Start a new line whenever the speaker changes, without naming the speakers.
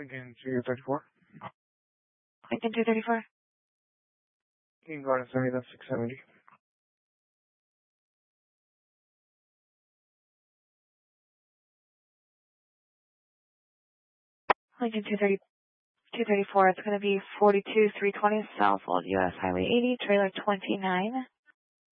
Lincoln 234.
Lincoln 234.
King Garden 70, that's 670.
Lincoln 234, it's going to be 42 320 Southwold, US Highway 80, trailer 29.